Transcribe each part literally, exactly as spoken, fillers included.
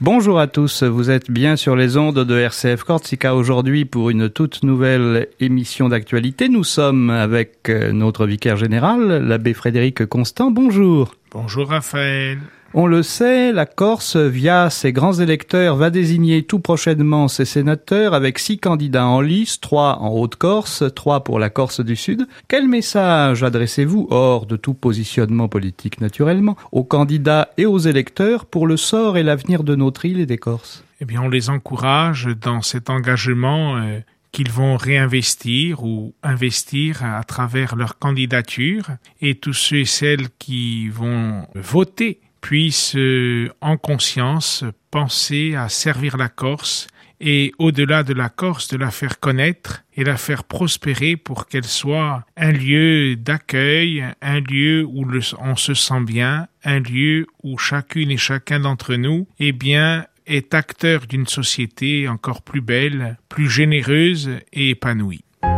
Bonjour à tous, vous êtes bien sur les ondes de R C F Corsica aujourd'hui pour une toute nouvelle émission d'actualité. Nous sommes avec notre vicaire général, l'abbé Frédéric Constant. Bonjour. Bonjour Raphaël. On le sait, la Corse, via ses grands électeurs, va désigner tout prochainement ses sénateurs avec six candidats en lice, trois en Haute-Corse, trois pour la Corse du Sud. Quel message adressez-vous, hors de tout positionnement politique naturellement, aux candidats et aux électeurs pour le sort et l'avenir de notre île et des Corses ? Eh bien, on les encourage dans cet engagement euh, qu'ils vont réinvestir ou investir à travers leur candidature, et tous ceux et celles qui vont voter puissent, euh, en conscience, penser à servir la Corse et, au-delà de la Corse, de la faire connaître et la faire prospérer pour qu'elle soit un lieu d'accueil, un lieu où le, on se sent bien, un lieu où chacune et chacun d'entre nous, eh bien, est acteur d'une société encore plus belle, plus généreuse et épanouie.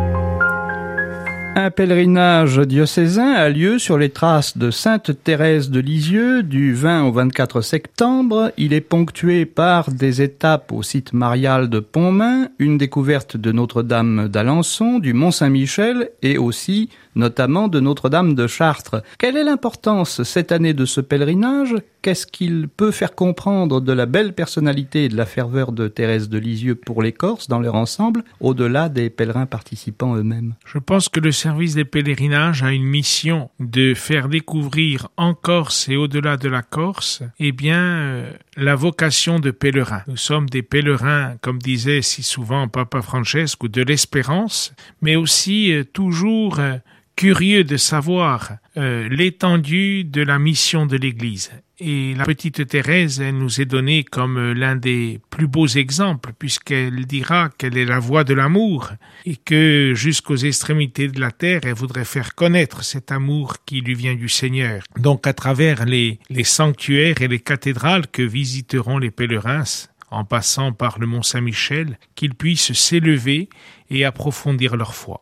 Un pèlerinage diocésain a lieu sur les traces de Sainte Thérèse de Lisieux du vingt au vingt-quatre septembre. Il est ponctué par des étapes au site marial de Pontmain, une découverte de Notre-Dame d'Alençon, du Mont-Saint-Michel et aussi notamment de Notre-Dame de Chartres. Quelle est l'importance cette année de ce pèlerinage ? Qu'est-ce qu'il peut faire comprendre de la belle personnalité et de la ferveur de Thérèse de Lisieux pour les Corses dans leur ensemble, au-delà des pèlerins participants eux-mêmes ? Je pense que le service des pèlerinages a une mission de faire découvrir en Corse et au-delà de la Corse, eh bien, euh, la vocation de pèlerin. Nous sommes des pèlerins, comme disait si souvent Papa Francesco, de l'espérance, mais aussi euh, toujours euh, curieux de savoir euh, l'étendue de la mission de l'Église. Et la petite Thérèse, elle nous est donnée comme euh, l'un des plus beaux exemples, puisqu'elle dira qu'elle est la voix de l'amour et que jusqu'aux extrémités de la terre, elle voudrait faire connaître cet amour qui lui vient du Seigneur. Donc à travers les, les sanctuaires et les cathédrales que visiteront les pèlerins, en passant par le Mont-Saint-Michel, qu'ils puissent s'élever et approfondir leur foi.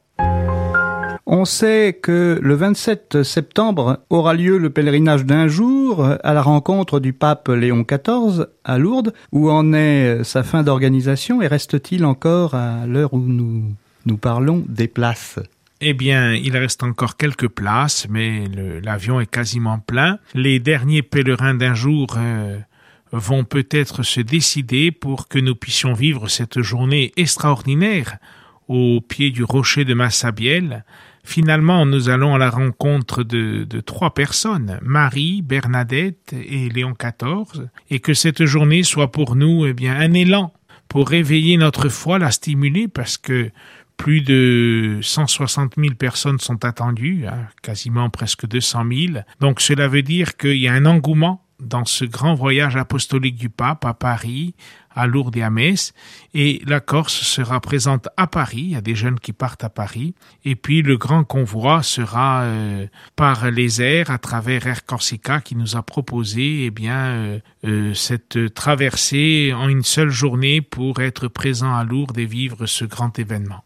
On sait que le vingt-sept septembre aura lieu le pèlerinage d'un jour à la rencontre du pape Léon quatorze à Lourdes. Où en est sa fin d'organisation et reste-t-il encore, à l'heure où nous, nous parlons, des places ? Eh bien, il reste encore quelques places, mais le, l'avion est quasiment plein. Les derniers pèlerins d'un jour euh, vont peut-être se décider pour que nous puissions vivre cette journée extraordinaire au pied du rocher de Massabielle. Finalement, nous allons à la rencontre de, de trois personnes, Marie, Bernadette et Léon quatorze, et que cette journée soit pour nous eh bien, un élan pour réveiller notre foi, la stimuler, parce que plus de cent soixante mille personnes sont attendues, hein, quasiment presque deux cent mille. Donc cela veut dire qu'il y a un engouement dans ce grand voyage apostolique du pape à Paris, à Lourdes et à Metz, et la Corse sera présente à Paris, il y a des jeunes qui partent à Paris, et puis le grand convoi sera euh, par les airs, à travers Air Corsica qui nous a proposé eh bien, euh, euh, cette traversée en une seule journée pour être présent à Lourdes et vivre ce grand événement.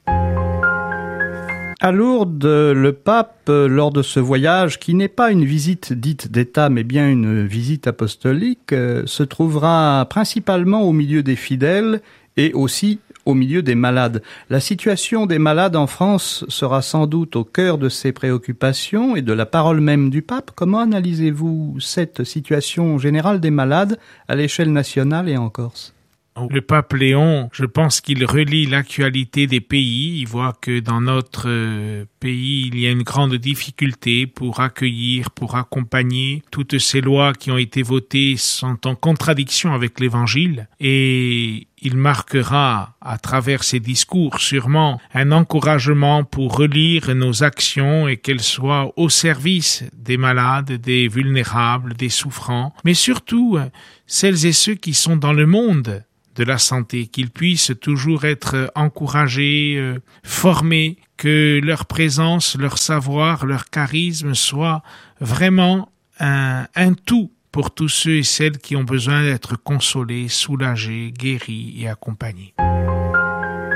À Lourdes, le pape, lors de ce voyage, qui n'est pas une visite dite d'État, mais bien une visite apostolique, se trouvera principalement au milieu des fidèles et aussi au milieu des malades. La situation des malades en France sera sans doute au cœur de ses préoccupations et de la parole même du pape. Comment analysez-vous cette situation générale des malades à l'échelle nationale et en Corse ? Le pape Léon, je pense qu'il relie l'actualité des pays. Il voit que dans notre pays, il y a une grande difficulté pour accueillir, pour accompagner. Toutes ces lois qui ont été votées sont en contradiction avec l'Évangile, et il marquera à travers ses discours sûrement un encouragement pour relire nos actions et qu'elles soient au service des malades, des vulnérables, des souffrants, mais surtout celles et ceux qui sont dans le monde de la santé, qu'ils puissent toujours être encouragés, euh, formés, que leur présence, leur savoir, leur charisme soient vraiment un, un tout pour tous ceux et celles qui ont besoin d'être consolés, soulagés, guéris et accompagnés.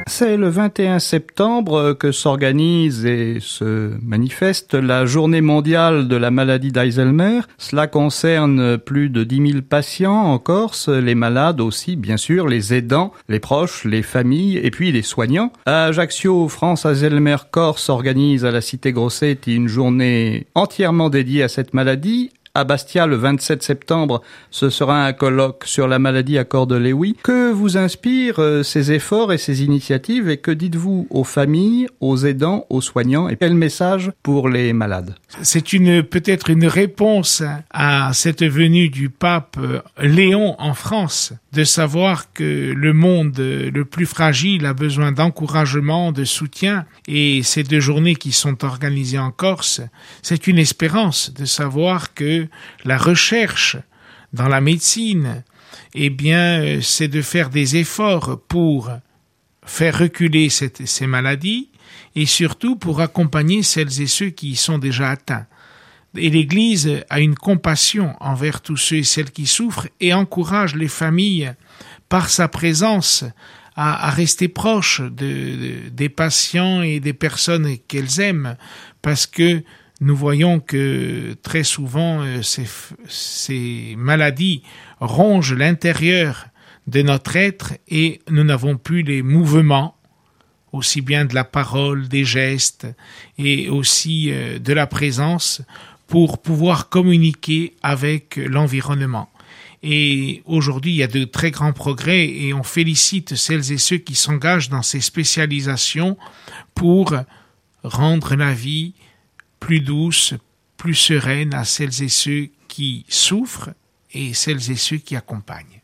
C'est le vingt et un septembre que s'organise et se manifeste la journée mondiale de la maladie d'Alzheimer. Cela concerne plus de dix mille patients en Corse, les malades aussi, bien sûr, les aidants, les proches, les familles et puis les soignants. À Ajaccio, France Alzheimer Corse organise à la Cité Grossetti une journée entièrement dédiée à cette maladie. À Bastia, le vingt-sept septembre, ce sera un colloque sur la maladie à Cordes-Lewy. Que vous inspirent euh, ces efforts et ces initiatives et que dites-vous aux familles, aux aidants, aux soignants et quel message pour les malades? C'est une peut-être une réponse à cette venue du pape Léon en France, de savoir que le monde le plus fragile a besoin d'encouragement, de soutien, et ces deux journées qui sont organisées en Corse, c'est une espérance de savoir que la recherche dans la médecine, eh bien, c'est de faire des efforts pour faire reculer cette, ces maladies et surtout pour accompagner celles et ceux qui y sont déjà atteints. Et l'Église a une compassion envers tous ceux et celles qui souffrent et encourage les familles par sa présence à, à rester proches de, de, des patients et des personnes qu'elles aiment, parce que nous voyons que très souvent ces, ces maladies rongent l'intérieur de notre être et nous n'avons plus les mouvements, aussi bien de la parole, des gestes et aussi de la présence pour pouvoir communiquer avec l'environnement. Et aujourd'hui, il y a de très grands progrès et on félicite celles et ceux qui s'engagent dans ces spécialisations pour rendre la vie plus douce, plus sereine à celles et ceux qui souffrent et celles et ceux qui accompagnent.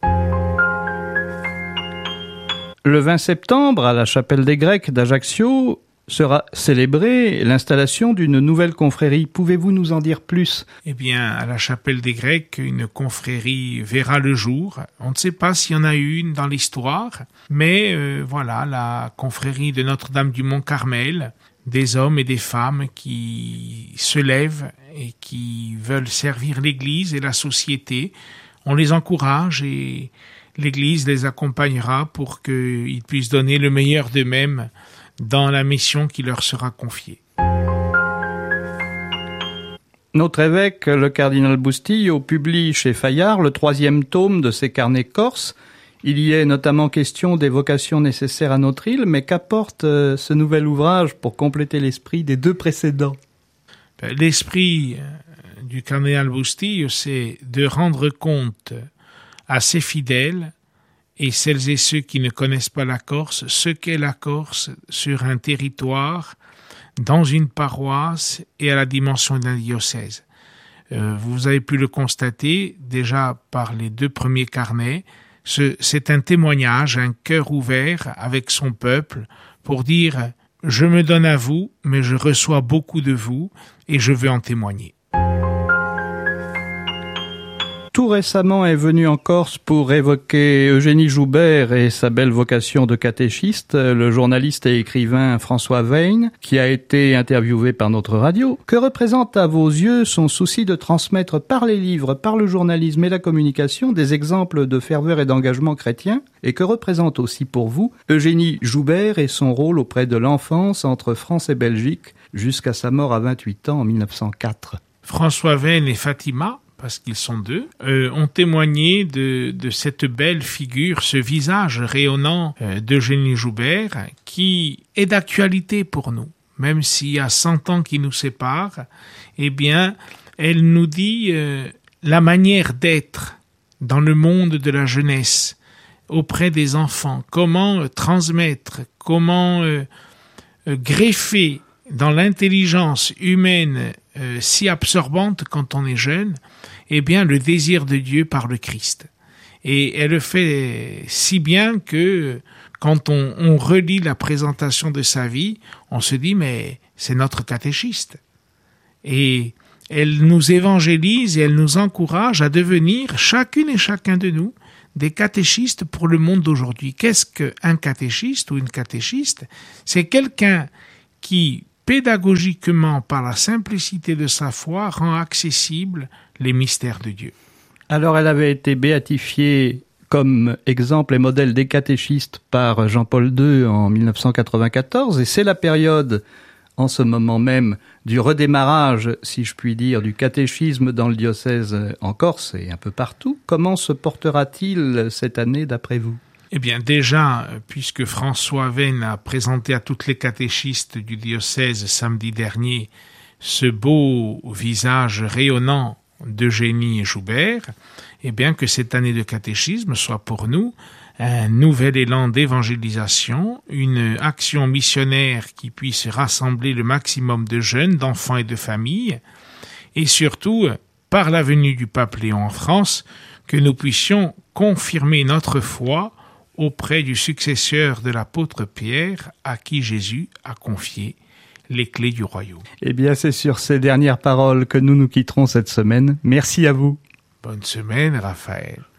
Le vingt septembre, à la chapelle des Grecs d'Ajaccio, sera célébrée l'installation d'une nouvelle confrérie. Pouvez-vous nous en dire plus? Eh bien, à la chapelle des Grecs, une confrérie verra le jour. On ne sait pas s'il y en a eu une dans l'histoire, mais euh, voilà, la confrérie de Notre-Dame du Mont-Carmel, des hommes et des femmes qui se lèvent et qui veulent servir l'Église et la société. On les encourage et l'Église les accompagnera pour qu'ils puissent donner le meilleur d'eux-mêmes dans la mission qui leur sera confiée. Notre évêque, le cardinal Bustillo, publie chez Fayard le troisième tome de ses carnets corses. Il y est notamment question des vocations nécessaires à notre île, mais qu'apporte euh, ce nouvel ouvrage pour compléter l'esprit des deux précédents? L'esprit du cardinal Bustillo, c'est de rendre compte à ses fidèles et celles et ceux qui ne connaissent pas la Corse, ce qu'est la Corse sur un territoire, dans une paroisse et à la dimension d'un diocèse. Euh, vous avez pu le constater déjà par les deux premiers carnets. Ce, c'est un témoignage, un cœur ouvert avec son peuple pour dire « Je me donne à vous, mais je reçois beaucoup de vous et je veux en témoigner ». Tout récemment est venu en Corse pour évoquer Eugénie Joubert et sa belle vocation de catéchiste, le journaliste et écrivain François Veyne, qui a été interviewé par notre radio. Que représente à vos yeux son souci de transmettre par les livres, par le journalisme et la communication des exemples de ferveur et d'engagement chrétien? Et que représente aussi pour vous Eugénie Joubert et son rôle auprès de l'enfance entre France et Belgique jusqu'à sa mort à vingt-huit ans en mille neuf cent quatre? François Veyne et Fatima, parce qu'ils sont deux, euh, ont témoigné de, de cette belle figure, ce visage rayonnant euh, d'Eugénie Joubert, qui est d'actualité pour nous. Même s'il y a cent ans qui nous séparent, eh bien, elle nous dit euh, la manière d'être dans le monde de la jeunesse, auprès des enfants, comment euh, transmettre, comment euh, euh, greffer dans l'intelligence humaine euh, si absorbante quand on est jeune, eh bien, le désir de Dieu par le Christ. Et elle le fait si bien que quand on, on relit la présentation de sa vie, on se dit, mais c'est notre catéchiste. Et elle nous évangélise et elle nous encourage à devenir, chacune et chacun de nous, des catéchistes pour le monde d'aujourd'hui. Qu'est-ce qu'un catéchiste ou une catéchiste? C'est quelqu'un qui, pédagogiquement, par la simplicité de sa foi, rend accessible les mystères de Dieu. Alors elle avait été béatifiée comme exemple et modèle des catéchistes par Jean-Paul deux en mille neuf cent quatre-vingt-quatorze, et c'est la période, en ce moment même, du redémarrage, si je puis dire, du catéchisme dans le diocèse en Corse et un peu partout. Comment se portera-t-il cette année d'après vous ? Eh bien déjà, puisque François Venn a présenté à toutes les catéchistes du diocèse samedi dernier ce beau visage rayonnant d'Eugénie Joubert, eh bien que cette année de catéchisme soit pour nous un nouvel élan d'évangélisation, une action missionnaire qui puisse rassembler le maximum de jeunes, d'enfants et de familles, et surtout, par la venue du pape Léon en France, que nous puissions confirmer notre foi auprès du successeur de l'apôtre Pierre, à qui Jésus a confié les clés du royaume. Eh bien, c'est sur ces dernières paroles que nous nous quitterons cette semaine. Merci à vous. Bonne semaine, Raphaël.